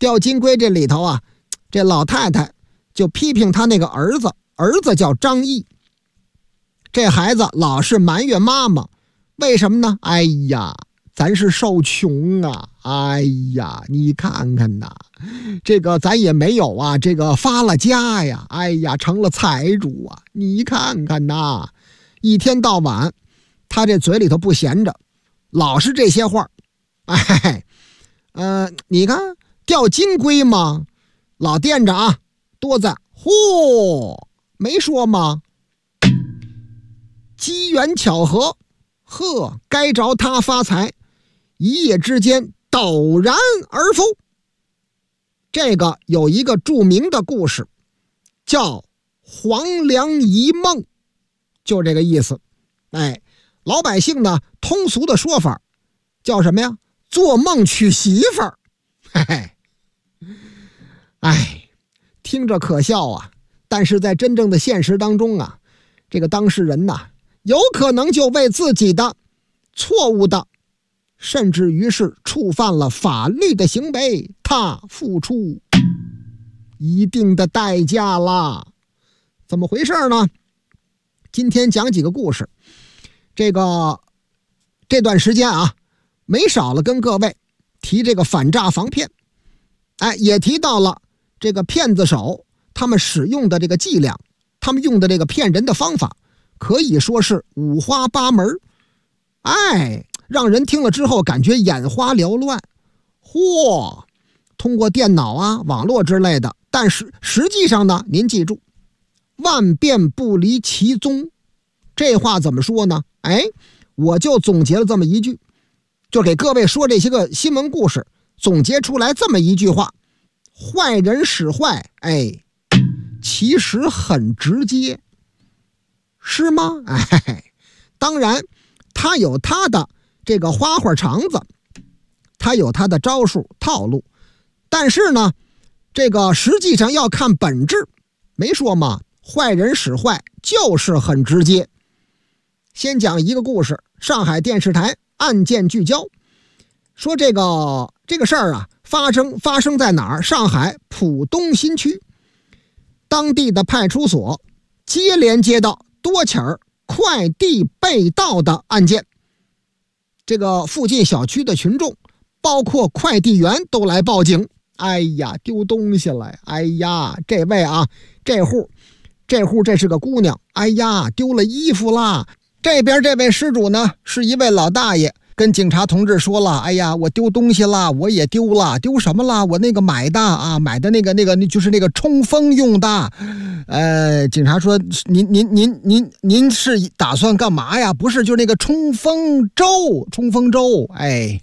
钓金龟这里头啊，这老太太就批评他那个儿子叫张毅，这孩子老是埋怨妈妈，为什么呢？哎呀，咱是受穷啊，哎呀，你看看呐，这个咱也没有啊，这个发了家呀，哎呀，成了财主啊，你看看呐，一天到晚他这嘴里头不闲着，老是这些话。哎，你看钓金龟嘛，老惦着啊，多赞，嚯，没说吗？机缘巧合，呵，该着他发财，一夜之间陡然而富。这个有一个著名的故事，叫黄粱一梦，就这个意思。哎，老百姓呢，通俗的说法叫什么呀？做梦娶媳妇儿。嘿嘿，哎，听着可笑啊，但是在真正的现实当中啊，这个当事人呐，有可能就为自己的错误的，甚至于是触犯了法律的行为，他付出一定的代价啦。怎么回事呢？今天讲几个故事。这段时间啊，没少了跟各位提这个反诈防骗，哎，也提到了这个骗子手他们使用的这个伎俩，他们用的这个骗人的方法，可以说是五花八门，哎，让人听了之后感觉眼花缭乱。嚯，通过电脑啊、网络之类的，但是实际上呢，您记住，万变不离其宗。这话怎么说呢？哎，我就总结了这么一句，就给各位说这些个新闻故事，总结出来这么一句话：坏人使坏，哎，其实很直接，是吗？哎，当然他有他的这个花花肠子，他有他的招数套路，但是呢，这个实际上要看本质。没说嘛，坏人使坏就是很直接。先讲一个故事，上海电视台案件聚焦，说这个事儿啊，发生在哪儿？上海浦东新区，当地的派出所接连接到多起儿快递被盗的案件。这个附近小区的群众，包括快递员都来报警。哎呀，丢东西了！哎呀，这位啊，这户这是个姑娘。哎呀，丢了衣服啦！这边这位失主呢，是一位老大爷，跟警察同志说了，哎呀，我丢东西了，我也丢了，丢什么了？我那个买的那个就是那个冲锋用的。警察说，您是打算干嘛呀？不是，就那个冲锋舟，哎。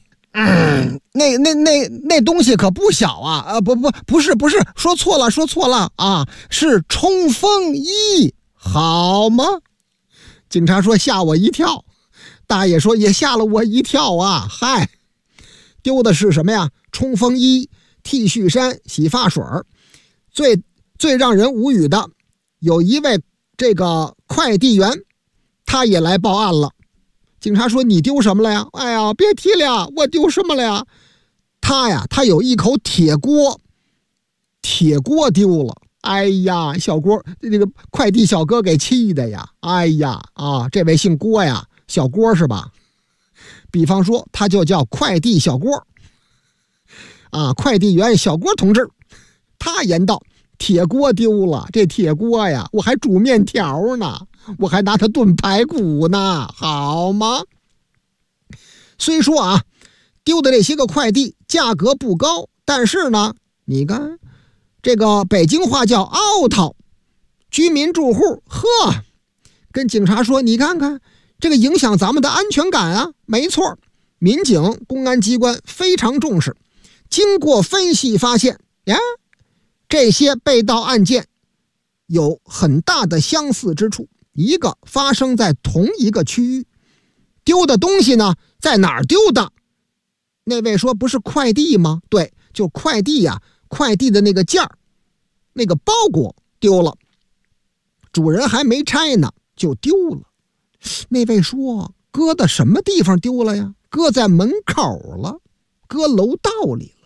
那东西可不小啊！不是，说错了啊，是冲锋衣，好吗？警察说吓我一跳，大爷说也吓了我一跳啊！嗨，丢的是什么呀？冲锋衣、T 恤衫、洗发水。最让人无语的，有一位这个快递员，他也来报案了。警察说你丢什么了呀？哎呀，别提了，我丢什么了呀？他有一口铁锅丢了。哎呀，小郭，这个快递小哥给气的呀！哎呀啊，这位姓郭呀，小郭是吧？比方说，他就叫快递小郭啊，快递员小郭同志，他言道：铁锅丢了，这铁锅呀，我还煮面条呢，我还拿它炖排骨呢，好吗？虽说啊，丢的这些个快递价格不高，但是呢，你看这个北京话叫凹套，居民住户跟警察说，你看看这个影响咱们的安全感啊。没错，民警公安机关非常重视，经过分析发现呀，这些被盗案件有很大的相似之处，一个发生在同一个区域，丢的东西呢在哪儿丢的？那位说不是快递吗？对，就快递呀，快递的那个件儿，那个包裹丢了，主人还没拆呢就丢了。那位说搁的什么地方丢了呀？搁在门口了，搁楼道里了。